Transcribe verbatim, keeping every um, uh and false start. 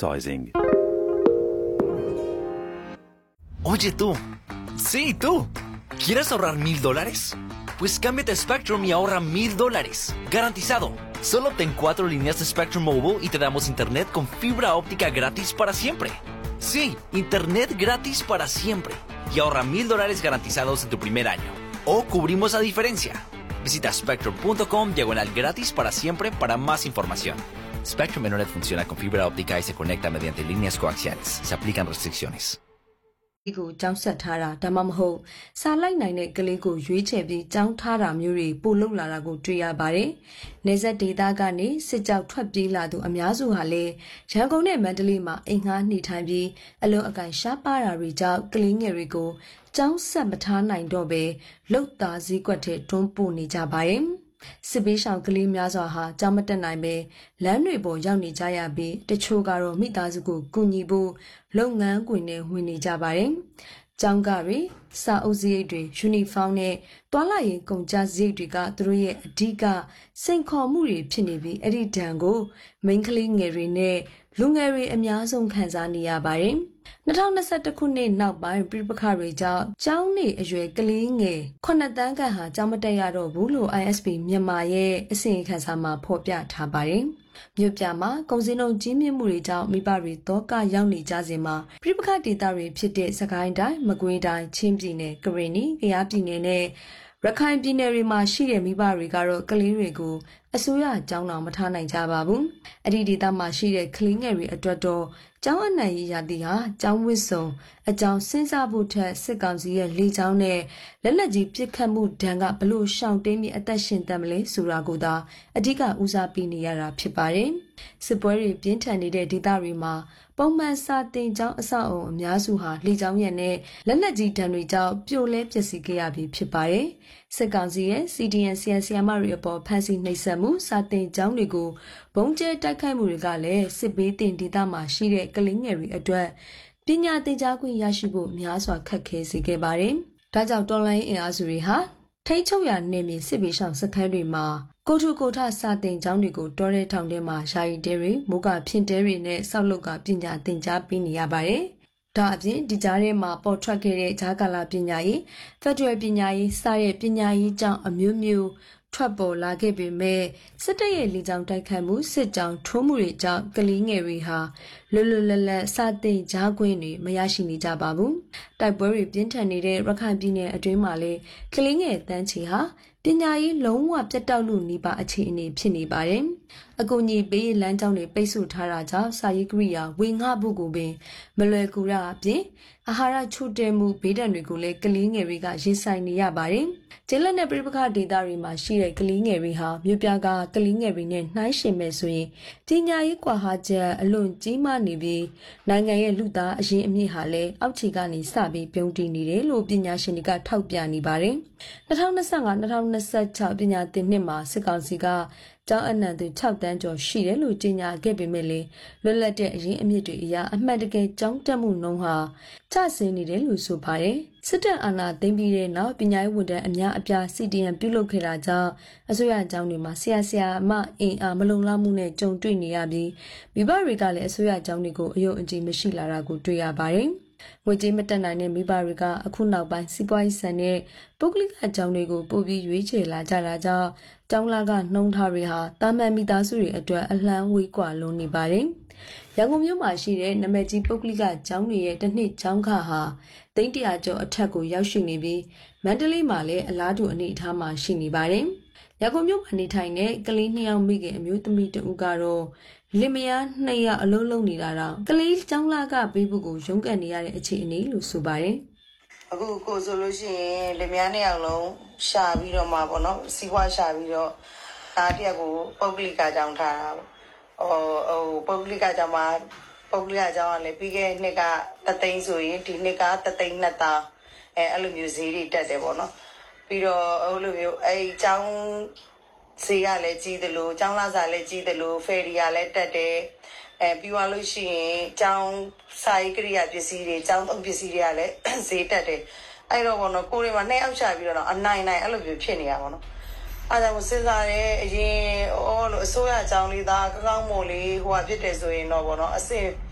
advertising. Oye tú, sí tú, ¿quieres ahorrar mil dólares? Pues cámbiate a Spectrum y ahorra mil dólares, garantizado. Solo obtén cuatro líneas de Spectrum Mobile y te damos internet con fibra óptica gratis para siempre. Sí, internet gratis para siempre. Y ahorra mil dólares garantizados en tu primer año. O cubrimos la diferencia. Visita spectrum.com diagonal gratis para siempre para más información. Spectrum Internet funciona con fibra óptica y se conecta mediante líneas coaxiales. Se aplican restricciones. ဒီကိုကြောင်းဆက်ထားတာဒါမှမဟုတ်စာလိုက်နိုင်တဲ့ကလေးကိုရွေးချယ်ပြီးကြောင်းထားတာမျိုးတွေပို့လုပ်လာတာကိုတွေ့ရပါတယ်။နေဆက်ဒေသကနေစစ်ကြောက်ထွက်ပြေးလာသူအများစုဟာလည်းရန်ကုန်နဲ့မန္တလေးမှာအိမ်ငှားနေထိုင်ပြီးအလုံးအကင်ရှားပါတာတွေကြောင့်ကလေးငယ်တွေကိုကြောင်းဆက်မထားနိုင်တော့ဘဲလှုပ်သားစည်းကွက်ထဲတွန်းပို့နေကြပါတယ်။ စစ်ပေးဆောင်ကလေးများစွာဟာကြောင်းမတက်နိုင်ပဲလမ်းတွေပေါ်ရောက်နေကြရပြီးတချို့ကတော့မိသားစုကိုကူညီဖို့လုပ်ငန်းခွင်နဲ့ဝင်နေကြပါတယ်။ကျောင်းကတွေစာအုပ်စရိတ်တွေယူနီဖောင်းနဲ့တွာလာရင်ကုန်ကြစရိတ်တွေကသူတို့ရဲ့အဓိကစိန်ခေါ်မှုတွေဖြစ်နေပြီးအဲ့ဒီတန်ကိုမိန်းကလေးငယ်တွေနဲ့လူငယ်တွေအများဆုံးခံစားနေရပါတယ်။ ၂၀၂၁ ခုနှစ်နောက်ပိုင်းပြပခါတွေကြောင့်ကျောင်းနေအရွယ်ကလေးငယ် ခုနှစ်တန်းခန့်ဟာကျောင်းမတက်ရတော့ဘူးလို့ I S P မြန်မာရဲ့အစီရင်ခံစာမှာဖော်ပြထားပါတယ်။မြို့ပြမှာကုန်စည်နှုန်းကြီးမြင့်မှုတွေကြောင့်မိဘတွေတောကရောက်နေကြစဉ်မှာပြပခဒေသတွေဖြစ်တဲ့စကိုင်းတိုင်းမကွေးတိုင်းချင်းပြည်နယ်ကရင်နီကယားပြည်နယ်နဲ့ရခိုင်ပြည်နယ်တွေမှာရှိတဲ့မိဘတွေကတော့ကလေးတွေကိုအစိုးရကျောင်းတော်မထားနိုင်ကြပါဘူး။အဲ့ဒီဒေသမှာရှိတဲ့ကလေးငယ်တွေအတွက်တော့ကျောင်းအနှံ့ရေးရာသီဟာကျောင်းဝစ်စုံအကြောင်းစဉ်းစားဖို့ထက်စစ်ကောင်စီရဲ့လေကြောင်းနဲ့လက်လက်ကြီးပစ်ခတ်မှုဒဏ်ကဘလို့ရှောင်တိန်ပြီးအသက်ရှင်တတ်မလဲဆိုတာကိုသာအဓိကဦးစားပေးနေရတာဖြစ်ပါတယ်။စစ်ပွဲတွေပြင်းထန်နေတဲ့ဒေသတွေမှာပုံမှန်စာတင်ကျောင်းအဆောက်အုံအများစုဟာလေကြောင်းရန်နဲ့လက်လက်ကြီးဒဏ်တွေကြောင့်ပြိုလဲပျက်စီးခဲ့ရပြီးဖြစ်ပါတယ်။စစ်ကောင်စီရဲ့ C D N ဆရာဆရာမတွေအပေါ်ဖမ်းဆီးနှိပ်စက်မှုစာတင်ကျောင်းတွေကိုဘုံကျဲတိုက်ခိုက်မှုတွေကလည်းစစ်ဘေးတင်ဒေသမှာရှိတဲ့ကလေးငယ်တွေအတွက်ပညာသင်ကြားခွင့်ရရှိဖို့များစွာခက်ခဲစေခဲ့ပါတယ်။ဒါကြောင့်တော်လိုင်းအင်အားစုတွေဟာထိတ်ချုပ်ရနေမြေစစ်ဘေးရှောင်စခန်းတွေမှာကိုထုကိုထစာတင်ကျောင်းတွေကိုတောထဲထောင်ထဲမှာယာယီတဲတွေမိုးကဖြင့်တဲတွေနဲ့ဆောက်လုပ်ကပညာသင်ကြားပေးနေရပါတယ်။ဒါအပြင်ဒီကြားထဲမှာပေါ်ထွက်ခဲ့တဲ့ဂျာကာလာပညာရေးဖက်ဒရယ်ပညာရေးစတဲ့ပညာရေးကျောင်းအမျိုးမျိုးထွက်ပေါ်လာခဲ့ပေမဲ့စစ်တပ်ရဲ့လေကြောင်းတိုက်ခိုက်မှုစစ်ကြောင်းထိုးမှုတွေကြောင့်ကလေးငယ်တွေဟာလွတ်လွတ်လပ်လပ်စတင်ကြားခွင့်တွေမရရှိနေကြပါဘူး။တိုက်ပွဲတွေပြင်းထန်နေတဲ့ရခိုင်ပြည်နယ်အတွင်းမှာလည်းကလေးငယ်တန်းချီဟာပညာရေးလုံးဝပြတ်တောက်လို့နေပါအခြေအနေဖြစ်နေပါတယ်။အကူအညီပေးလမ်းကြောင်းတွေပိတ်ဆို့ထားတာကြောင့်စာရေးကိရိယာဝေငှဖို့ကိုပင်မလွယ်ကူတာအပြင်အာဟာရချို့တဲ့မှုဘေးဒဏ်တွေကိုလည်းကလေးငယ်တွေကရင်ဆိုင်နေရပါတယ်။ကျေးလက်နဲ့ပြပခဒေသတွေမှာရှိတဲ့ကလေးငယ်တွေဟာမြို့ပြကကလေးငယ်တွေနဲ့နှိုင်းယှဉ်မဲ့ဆိုရင်ပညာရေးကွာဟချက်အလွန်ကြီးမားနေပြီးနိုင်ငံရဲ့လူသားအရင်းအမြစ်ဟာလည်းအောက်ခြေကနေစပြီးပြုံးတည်နေတယ်လို့ပညာရှင်တွေကထောက်ပြနေပါတယ်။၂၀၂၅ ၂၀၂၆ ပညာသင်နှစ်မှာစစ်ကောင်စီကကျောင်းအနှံသူ၆တန်းကျော်ရှိတယ်လို့ကြေညာခဲ့ပေမဲ့လည်းလွတ်လပ်တဲ့အရင်းအမြစ်တွေအရာအမှန်တကယ်ကျောင်းတက်မှုနှုန်းဟာကျဆင်းနေတယ်လို့ဆိုပါတယ်။စစ်တပ်အာဏာသိမ်းပြီးတဲ့နောက်ပညာရေးဝန်ထမ်းအများအပြား C D N ပြုလုပ်ခဲ့တာကြောင့်အစိုးရကျောင်းတွေမှာဆရာဆရာမအင်အားမလုံလောက်မှုနဲ့ကြုံတွေ့နေရပြီးမိဘတွေကလည်းအစိုးရကျောင်းတွေကိုအယုံအကြည်မရှိလာတာကိုတွေ့ရပါတယ်။ငွေကြေးမတက်နိုင်တဲ့မိဘတွေကအခုနောက်ပိုင်းစီးပွားရေးဆန်တဲ့ပုဂ္ဂလိကအကြောင်းတွေကိုပို့ပြီးရွေးချယ်လာကြတာကြောင့်ကျောင်းလာကနှုံထားတွေဟာတာမန်မိသားစုတွေအတွက်အလှမ်းဝေးကွာလွန်နေပါတယ်။ရန်ကုန်မြို့မှာရှိတဲ့နမဲကြီးပုဂ္ဂလိကကျောင်းတွေရဲ့တစ်နှစ်ကျောင်းခဟာသိန်းတရာကျော်အထက်ကိုရောက်ရှိနေပြီးမန္တလေးမှာလည်းအလားတူအနေအထားမှာရှိနေပါတယ်။ရန်ကုန်မြို့မှာနေထိုင်တဲ့ကလေးနှစ်ယောက်မိခင်အမျိုးသမီးတဦးကတော့လင်မယားနှစ်ယောက်အလုံးလုံးနေတာတော့ကလေးကျောင်းလာကပေးဖို့ကိုရုန်းကန်နေရတဲ့အခြေအနေလို့ဆိုပါတယ်။အခုကိုဆိုလို့ရှိရင်လင်မယားနှစ်ယောက်လုံးရှာပြီးတော့မှပေါ့နော်စီးပွားရှာပြီးတော့ဒါတရက်ကိုပုဂ္ဂလိကကျောင်းထားတာပေါ့။ဟိုဟိုပုဂ္ဂလိကကျောင်းမှာပုဂ္ဂလိကကျောင်းကလည်းပြီးခဲ့နှစ်ကတသိန်းဆိုရင်ဒီနှစ်ကတသိန်းနှစ်သောင်းအဲအဲ့လိုမျိုးဈေးတွေတက်တယ်ပေါ့နော်။ပြီးတော့ဟိုလိုမျိုးအဲကျောင်းဈေးကလည်းကြီးတယ်လို့ကျောင်းလာစာလည်းကြီးတယ်လို့ဖယ်ရီကလည်းတက်တယ်အဲပြီးသွားလို့ရှိရင်ကျောင်းစာရေးကိရိယာပစ္စည်းတွေကျောင်းသုံးပစ္စည်းတွေကလည်းဈေးတက်တယ်အဲ့တော့ဘောနော်ကိုယ်တွေမှာနှစ်ယောက်ချပြီးတော့အနိုင်နိုင်အဲ့လိုမျိုးဖြစ်နေရပါတော့အားကြောင့်စဉ်းစားရဲအရင်ဟောလို့အစိုးရကျောင်းလေးသားကောင်းကောင်းမို့လေးဟိုဟာဖြစ်တယ်ဆိုရင်တော့ဘောနော်အစ်စ်